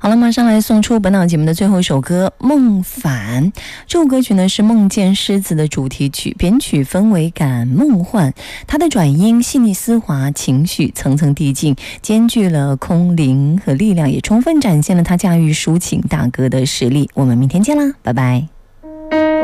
好了，马上来送出本档节目的最后一首歌《梦返》。这首歌曲呢是《梦见狮子》的主题曲，编曲氛围感梦幻，它的转音细腻丝滑，情绪层层递进，兼具了空灵和力量，也充分展现了他驾驭抒情大歌的实力。我们明天见啦，拜拜。